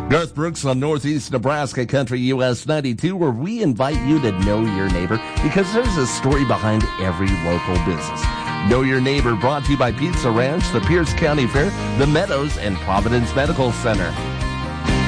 Garth Brooks on Northeast Nebraska Country US 92, where we invite you to know your neighbor because there's a story behind every local business. Know Your Neighbor, brought to you by Pizza Ranch, the Pierce County Fair, the Meadows, and Providence Medical Center.